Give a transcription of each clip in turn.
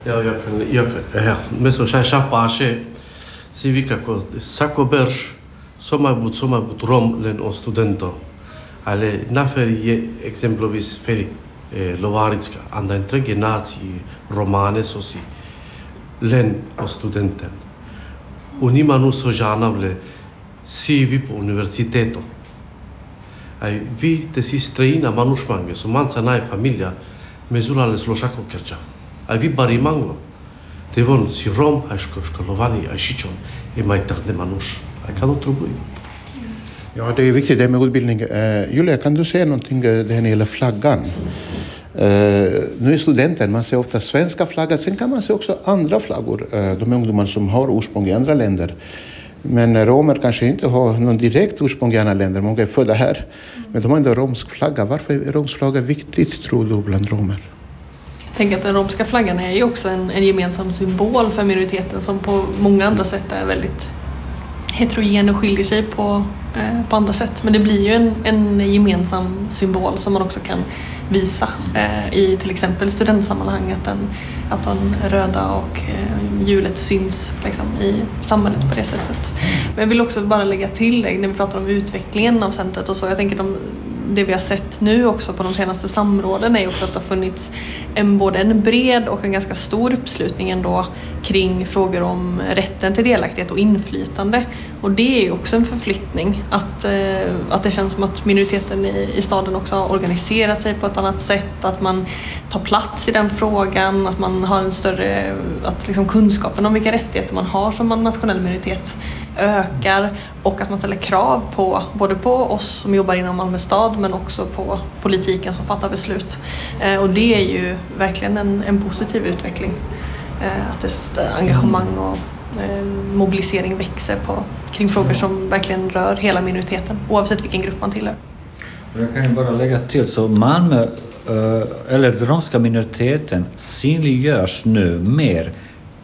Meso shapa ashe civica co saco bersh somabut rom len o studento ale naferi exemplovis feri Lovaritska anda entrege nazi romane sosi len o studenten unimanu sojanavle civi po universiteto ai vi te sistreina manushmange sumanza nai famiglia mesura le sloshako kerja ai vi barimango te von si rom a skolovani a shichon i maiterne manush ai kan otrubui. Ja, det är viktigt det med utbildning. Julia, kan du säga någonting det här när det gäller flaggan? Nu är studenten, man ser ofta svenska flaggan, sen kan man se också andra flaggor. De ungdomar som har ursprung i andra länder. Men romer kanske inte har någon direkt ursprung i andra länder, många är födda här. Men de har ändå romsk flagga. Varför är romsk flagga viktigt, tror du, bland romer? Jag tänker att den romska flaggan är ju också en gemensam symbol för minoriteten som på många andra sätt är väldigt heterogen och skiljer sig på andra sätt. Men det blir ju en gemensam symbol som man också kan visa i till exempel studentsammanhang att den röda och hjulet syns liksom, i samhället på det sättet. Men jag vill också bara lägga till när vi pratar om utvecklingen av centret och så. Jag tänker det vi har sett nu också på de senaste samråden är också att det har funnits både en bred och en ganska stor uppslutning ändå kring frågor om rätten till delaktighet och inflytande. Och det är ju också en förflyttning att det känns som att minoriteten i staden också har organiserat sig på ett annat sätt, att man tar plats i den frågan, att man har en större, att liksom kunskapen om vilka rättigheter man har som en nationell minoritet ökar och att man ställer krav både på oss som jobbar inom Malmö stad men också på politiken som fattar beslut. Och det är ju verkligen en positiv utveckling. Att engagemang och mobilisering växer kring frågor som verkligen rör hela minoriteten oavsett vilken grupp man tillhör. Jag kan ju bara lägga till så Malmö eller den romska minoriteten synliggörs nu mer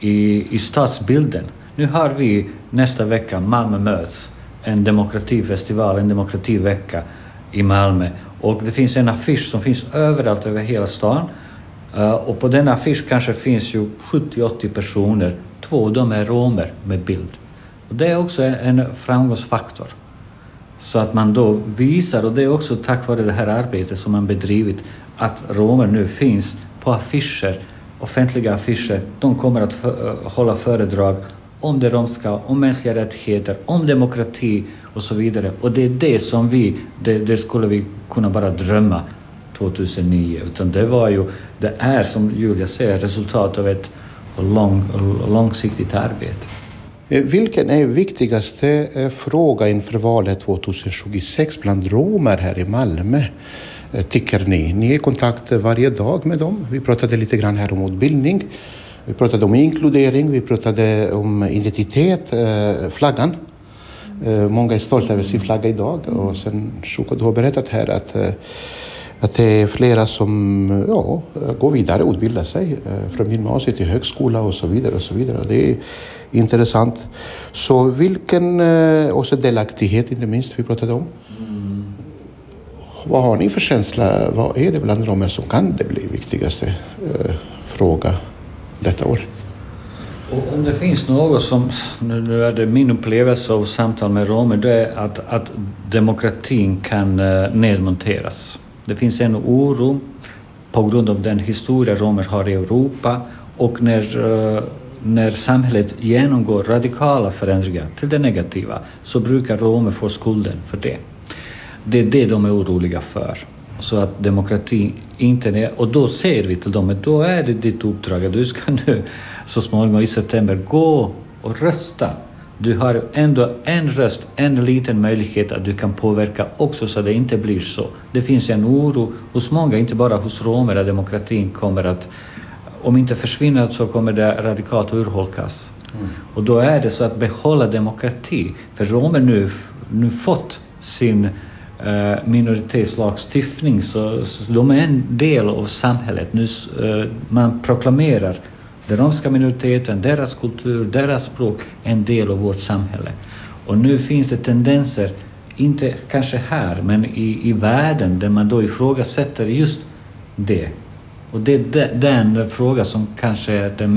i stadsbilden. Nu har vi nästa vecka Malmö möts, en demokratifestival, en demokrativecka i Malmö. Och det finns en affisch som finns överallt över hela stan. Och på den affisch kanske finns ju 70-80 personer. 2 av dem är romer med bild. Och det är också en framgångsfaktor. Så att man då visar, och det är också tack vare det här arbetet som man bedrivit, att romer nu finns på affischer, offentliga affischer. De kommer att hålla föredrag om det romska, om mänskliga rättigheter, om demokrati och så vidare. Och det är det som det skulle vi kunna bara drömma 2009. Utan det är som Julia säger resultat av ett långsiktigt arbete. Vilken är viktigaste fråga inför valet 2026 bland romer här i Malmö? Tycker ni? Ni är i kontakt varje dag med dem. Vi pratade lite grann här om utbildning. Vi pratade om inkludering, vi pratade om identitet, flaggan. Många är stolta över sin flagga idag. Och sen Shuko, du har berättat här att det är flera som går vidare och utbildar sig från gymnasiet till högskola och så vidare och så vidare. Det är intressant. Så vilken också delaktighet inte minst vi pratade om. Vad har ni för känsla? Vad är det bland romer som kan det bli viktigaste fråga detta år? Och om det finns något som, nu är det min upplevelse av samtal med romer, det är att demokratin kan nedmonteras. Det finns en oro på grund av den historia romer har i Europa och när samhället genomgår radikala förändringar till det negativa så brukar romer få skulden för det. Det är det de är oroliga för. Så att demokrati inte är, och då säger vi till dem att då är det ditt uppdrag att du ska nu så småningom i september gå och rösta. Du har ändå en röst, en liten möjlighet att du kan påverka också så att det inte blir så. Det finns en oro hos många, inte bara hos romer, att demokratin kommer att, om inte försvinna så kommer det radikalt urholkas. Och då är det så att behålla demokrati, för romer nu fått sin minoritetslagstiftning så de är en del av samhället. Nu man proklamerar den romska minoriteten, deras kultur, deras språk en del av vårt samhälle. Och nu finns det tendenser, inte kanske här men i världen där man då ifrågasätter just det. Och det är den fråga som kanske är den